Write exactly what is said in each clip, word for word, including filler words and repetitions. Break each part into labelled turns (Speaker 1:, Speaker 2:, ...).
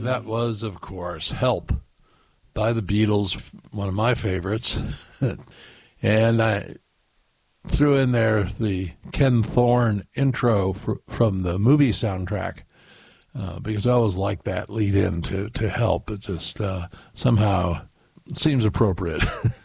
Speaker 1: That was, of course, Help by the Beatles, one of my favorites. And I threw in there the Ken Thorne intro for, from the movie soundtrack, uh, because I always like that lead in to, to Help. It just uh, somehow seems appropriate.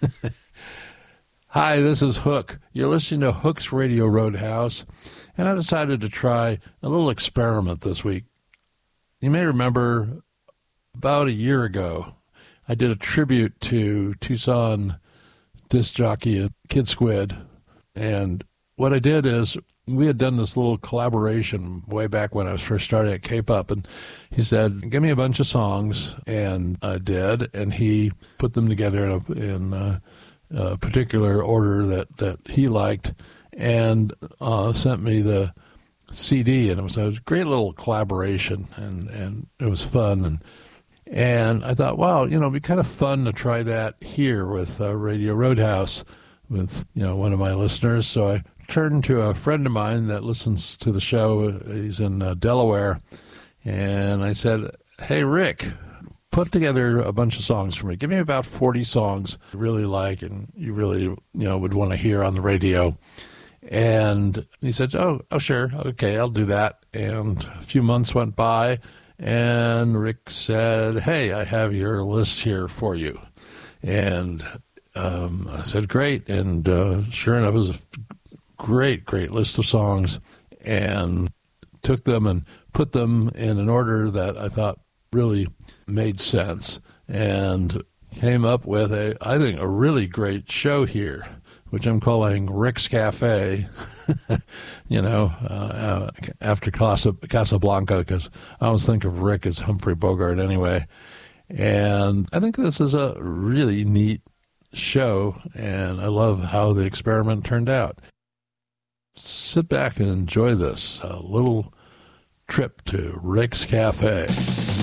Speaker 1: Hi, this is Hook. You're listening to Hook's Radio Roadhouse, and I decided to try a little experiment this week. You may remember about a year ago, I did a tribute to Tucson disc jockey Kid Squid, and what I did is we had done this little collaboration way back when I was first starting at K-Pop, and he said, give me a bunch of songs, and I did, and he put them together in a, in a, a particular order that, that he liked, and uh, sent me the C D, and it was a great little collaboration, and, and it was fun, and and I thought, wow, you know, it'd be kind of fun to try that here with uh, Radio Roadhouse with, you know, one of my listeners. So I turned to a friend of mine that listens to the show. He's in uh, Delaware, and I said, hey, Rick, put together a bunch of songs for me. Give me about forty songs you really like and you really, you know, would want to hear on the radio. And he said, oh, oh, sure, okay, I'll do that. And a few months went by, and Rick said, hey, I have your list here for you. And um, I said, great. And uh, sure enough, it was a great, great list of songs, and took them and put them in an order that I thought really made sense, and came up with, a, I think, a really great show here, which I'm calling Rick's Cafe, you know, uh, after Casa, Casablanca, because I always think of Rick as Humphrey Bogart anyway. And I think this is a really neat show, and I love how the experiment turned out. Sit back and enjoy this, a little trip to Rick's Cafe.